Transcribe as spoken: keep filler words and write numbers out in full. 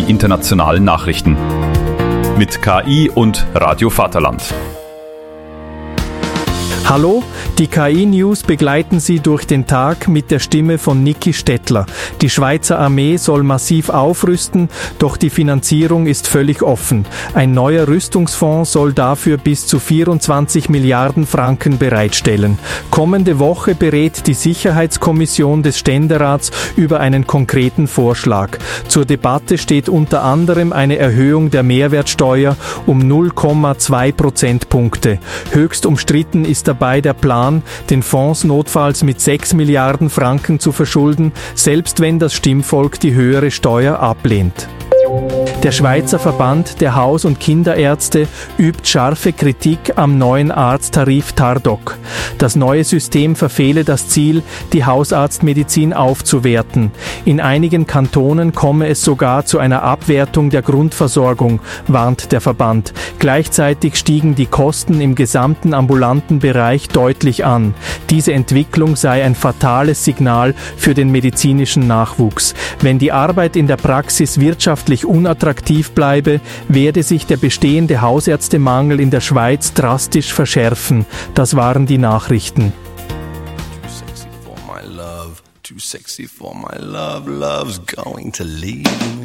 die internationalen Nachrichten. Mit K I und Radio Vaterland. Hallo, die K I-News begleiten Sie durch den Tag mit der Stimme von Niki Stettler. Die Schweizer Armee soll massiv aufrüsten, doch die Finanzierung ist völlig offen. Ein neuer Rüstungsfonds soll dafür bis zu vierundzwanzig Milliarden Franken bereitstellen. Kommende Woche berät die Sicherheitskommission des Ständerats über einen konkreten Vorschlag. Zur Debatte steht unter anderem eine Erhöhung der Mehrwertsteuer um null Komma zwei Prozentpunkte. Höchst umstritten ist dabei der Plan, den Fonds notfalls mit sechs Milliarden Franken zu verschulden, selbst wenn das Stimmvolk die höhere Steuer ablehnt. Der Schweizer Verband der Haus- und Kinderärzte übt scharfe Kritik am neuen Arzttarif Tardoc. Das neue System verfehle das Ziel, die Hausarztmedizin aufzuwerten. In einigen Kantonen komme es sogar zu einer Abwertung der Grundversorgung, warnt der Verband. Gleichzeitig stiegen die Kosten im gesamten ambulanten Bereich deutlich an. Diese Entwicklung sei ein fatales Signal für den medizinischen Nachwuchs. Wenn die Arbeit in der Praxis wirtschaftlich unattraktiv bleibe, werde sich der bestehende Hausärztemangel in der Schweiz drastisch verschärfen. Das waren die Nachrichten. Too sexy for my love, love's going to leave me.